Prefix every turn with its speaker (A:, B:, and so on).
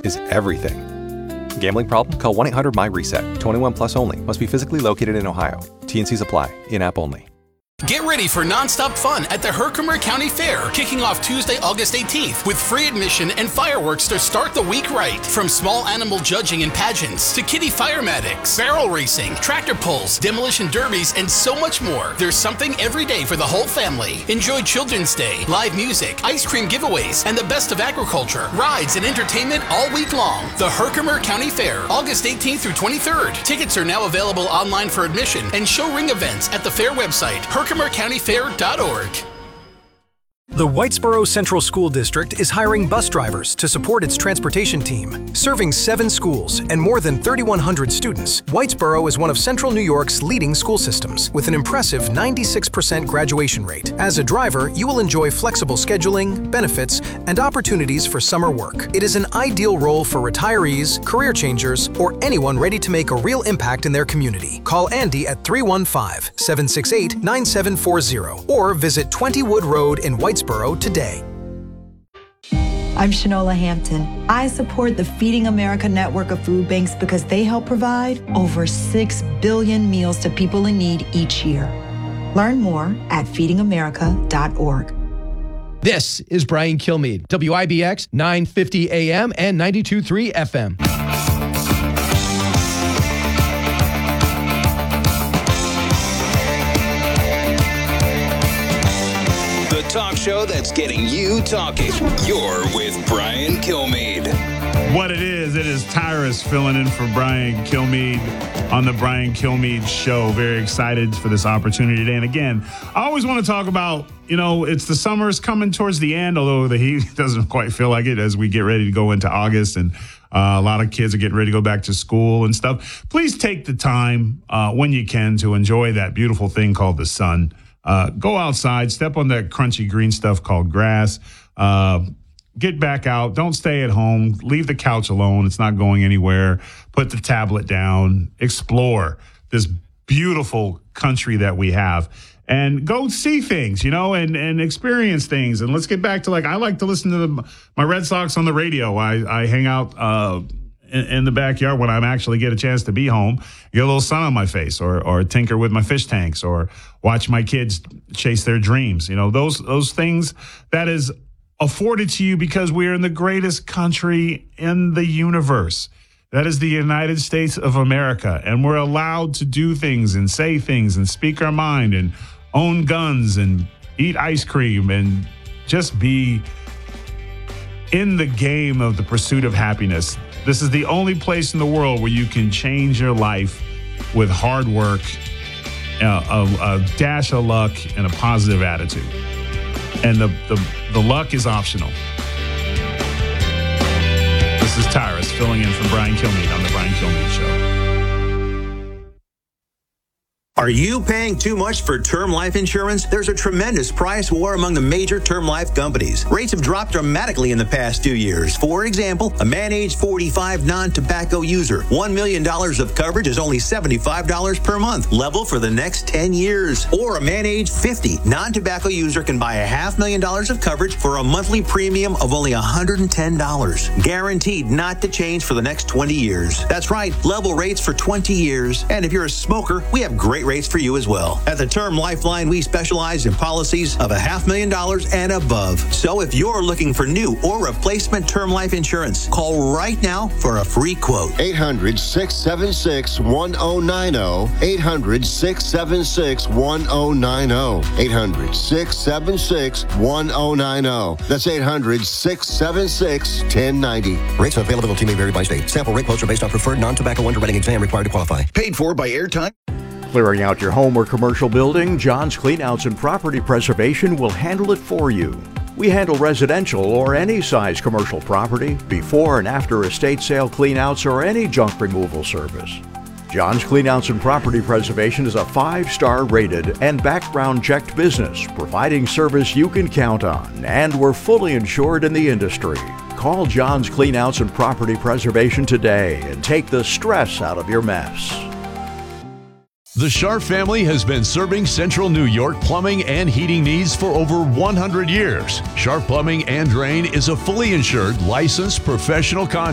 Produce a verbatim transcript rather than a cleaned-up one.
A: is everything. Gambling problem? Call one eight hundred M Y reset. twenty-one plus only. Must be physically located in Ohio. T N Cs apply. In-app only.
B: Get ready for nonstop fun at the Herkimer County Fair, kicking off Tuesday, August eighteenth, with free admission and fireworks to start the week right. From small animal judging and pageants to kiddie firematics, barrel racing, tractor pulls, demolition derbies, and so much more. There's something every day for the whole family. Enjoy Children's Day, live music, ice cream giveaways, and the best of agriculture, rides, and entertainment all week long. The Herkimer County Fair, August eighteenth through twenty-third. Tickets are now available online for admission and show ring events at the fair website, herkimer county fair dot org.
C: The Whitesboro Central School District is hiring bus drivers to support its transportation team. Serving seven schools and more than thirty-one hundred students, Whitesboro is one of Central New York's leading school systems with an impressive ninety-six percent graduation rate. As a driver, you will enjoy flexible scheduling, benefits, and opportunities for summer work. It is an ideal role for retirees, career changers, or anyone ready to make a real impact in their community. Call Andy at three one five, seven six eight, nine seven four zero or visit twenty Wood Road in Whitesboro today.
D: I'm Shanola Hampton. I support the Feeding America network of food banks because they help provide over six billion meals to people in need each year. Learn more at feeding america dot org.
E: This is Brian Kilmeade, W I B X nine fifty A M and ninety-two point three F M.
F: Talk show that's getting you talking. You're with Brian Kilmeade.
G: What it is, it is Tyrus filling in for Brian Kilmeade on the Brian Kilmeade Show. Very excited for this opportunity today. And again, I always want to talk about, you know, it's the summer's coming towards the end, although the heat doesn't quite feel like it as we get ready to go into August. And uh, a lot of kids are getting ready to go back to school and stuff. Please take the time uh, when you can to enjoy that beautiful thing called the sun. Uh, go outside, step on that crunchy green stuff called grass. Uh, get back out. Don't stay at home. Leave the couch alone. It's not going anywhere. Put the tablet down. Explore this beautiful country that we have. And go see things, you know, and, and experience things. And let's get back to, like, I like to listen to the, my Red Sox on the radio. I, I hang out uh, in, in the backyard when I actually get a chance to be home, get a little sun on my face, or or tinker with my fish tanks, or watch my kids chase their dreams. You know, those those things that is afforded to you because we are in the greatest country in the universe. That is the United States of America. And we're allowed to do things and say things and speak our mind and own guns and eat ice cream and just be in the game of the pursuit of happiness. This is the only place in the world where you can change your life with hard work, a, a, a dash of luck, and a positive attitude. And the, the, the luck is optional. This is Tyrus filling in for Brian Kilmeade on the Brian Kilmeade Show.
H: Are you paying too much for term life insurance? There's a tremendous price war among the major term life companies. Rates have dropped dramatically in the past two years. For example, a man age forty-five non-tobacco user, one million dollars of coverage is only seventy-five dollars per month, level for the next ten years. Or a man age fifty non-tobacco user can buy a half million dollars of coverage for a monthly premium of only one hundred ten dollars. Guaranteed not to change for the next twenty years. That's right, level rates for twenty years. And if you're a smoker, we have great rates for you as well. At the Term Lifeline, we specialize in policies of a half million dollars and above. So if you're looking for new or replacement term life insurance, call right now for a free quote.
I: eight hundred, six seven six, one zero nine zero. eight hundred, six seven six, one zero nine zero. eight hundred, six seven six, one zero nine zero. That's eight hundred, six seven six, one zero nine zero.
J: Rates and availability may vary by state. Sample rate quotes are based on preferred non-tobacco underwriting exam required to qualify.
K: Paid for by Airtime.
L: Clearing out your home or commercial building, John's Cleanouts and Property Preservation will handle it for you. We handle residential or any size commercial property, before and after estate sale cleanouts, or any junk removal service. John's Cleanouts and Property Preservation is a five-star rated and background checked business, providing service you can count on, and we're fully insured in the industry. Call John's Cleanouts and Property Preservation today and take the stress out of your mess.
M: The Sharp family has been serving Central New York plumbing and heating needs for over one hundred years. Sharp Plumbing and Drain is a fully insured, licensed professional contractor